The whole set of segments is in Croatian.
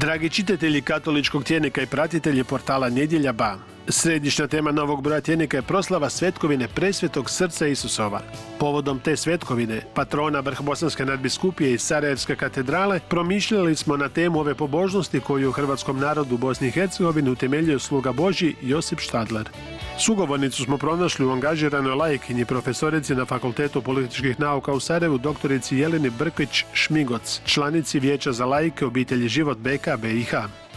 Dragi čitatelji katoličkog tjednika i pratitelji portala Nedjelja.ba, središnja tema novog broja tjednika je proslava svetkovine Presvetog srca Isusova. Povodom te svetkovine, patrona Vrhbosanske nadbiskupije i Sarajevske katedrale, promišljali smo na temu ove pobožnosti koju u hrvatskom narodu Bosni i Hercegovini utemeljio sluga Božji Josip Štadler. Sugovornicu smo pronašli u angažiranoj laikinji profesorici na Fakultetu političkih nauka u Sarajevu, doktorici Jeleni Brkvić-Šmigoc, članici Vijeća za laike obitelji Život BK BiH.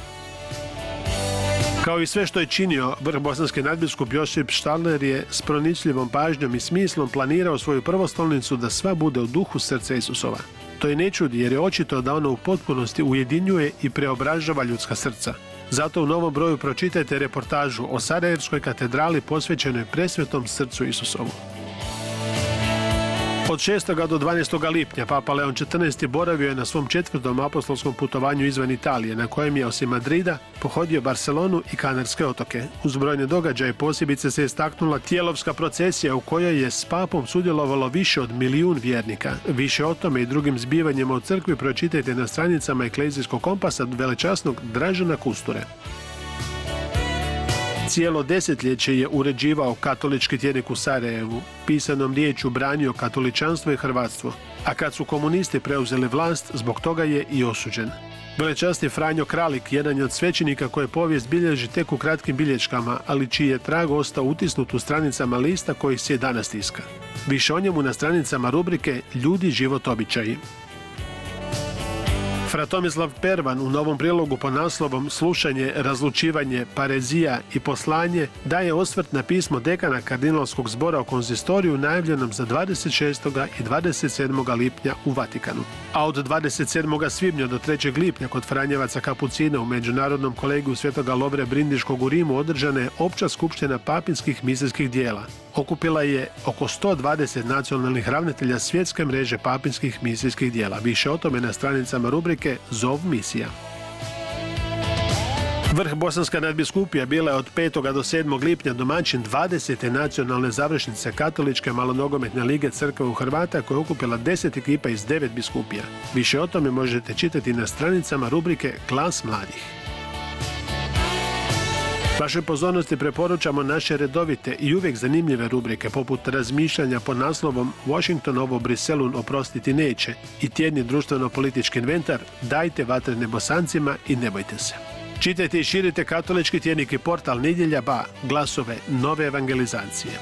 Kao i sve što je činio vrhbosanski nadbiskup Josip Štadler je s pronicljivom pažnjom i smislom planirao svoju prvostolnicu da sva bude u duhu srca Isusova. To je ne čudi jer je očito da ono u potpunosti ujedinjuje i preobražava ljudska srca. Zato u novom broju pročitajte reportažu o Sarajevskoj katedrali posvećenoj Presvetom srcu Isusovu. Od 6. do 12. lipnja Papa Leon XIV. Boravio je na svom 4. apostolskom putovanju izvan Italije, na kojem je osim Madrida pohodio Barcelonu i Kanarske otoke. Uz brojne događaje posebice se istaknula tijelovska procesija u kojoj je s papom sudjelovalo više od 1 milijun vjernika. Više o tome i drugim zbivanjima u crkvi pročitajte na stranicama Eklezijskog kompasa velečasnog Dražena Kusture. Cijelo desetljeće je uređivao katolički tjednik u Sarajevu, pisanom riječju branio katoličanstvo i hrvatstvo, a kad su komunisti preuzeli vlast, zbog toga je i osuđen. Velečasni Franjo Kralik, jedan je od svećenika koje povijest bilježi tek u kratkim bilješkama, ali čiji je trag ostao utisnut u stranicama lista kojih se i danas tiska. Više o njemu na stranicama rubrike Ljudi, život, običaji. Fra Tomislav Pervan u novom prilogu pod naslovom Slušanje, razlučivanje, parezija i poslanje daje osvrt na pismo dekana kardinalskog zbora o konzistoriju najavljenom za 26. i 27. lipnja u Vatikanu. A od 27. svibnja do 3. lipnja kod Franjevaca Kapucina u Međunarodnom kolegiju Svetoga Lovre Brindiškog u Rimu održana je opća skupština papinskih misijskih dijela. Okupila je oko 120 nacionalnih ravnatelja svjetske mreže papinskih misijskih dijela. Više o tome na stranicama rubrike Zov misija. Vrhbosanska nadbiskupija bila je od 5. do 7. lipnja domaćin 20. nacionalne završnice Katoličke malonogometne lige crkve u Hrvata koja je okupila 10 ekipa iz 9 biskupija. Više o tome možete čitati na stranicama rubrike Glas mladih. Vašoj pozornosti preporučamo naše redovite i uvijek zanimljive rubrike poput razmišljanja pod naslovom Washington ovo Briselun oprostiti neće i tjedni društveno-politički inventar Dajte vatrene Bosancima i ne bojte se. Čitajte i širite katolički tjednik i portal Nedjelja.ba, glasove nove evangelizacije.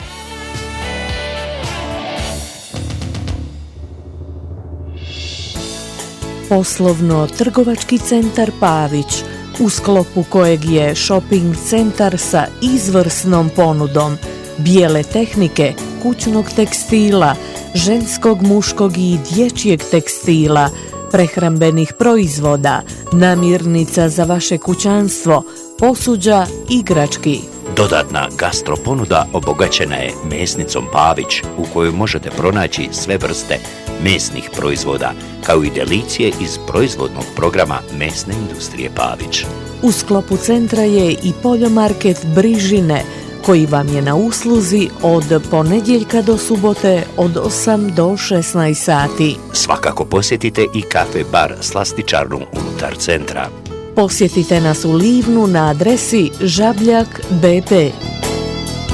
Poslovno-trgovački centar Pavić, u sklopu kojeg je shopping centar sa izvrsnom ponudom bijele tehnike, kućnog tekstila, ženskog, muškog i dječjeg tekstila, prehrambenih proizvoda, namirnica za vaše kućanstvo, posuđa, igrački. Dodatna gastro ponuda obogaćena je mesnicom Pavić u kojoj možete pronaći sve vrste mesnih proizvoda, kao i delicije iz proizvodnog programa mesne industrije Pavić. U sklopu centra je i poljomarket Brižine, koji vam je na usluzi od ponedjeljka do subote od 8 do 16 sati. Svakako posjetite i kafe bar Slastičarnu unutar centra. Posjetite nas u Livnu na adresi Žabljak BP.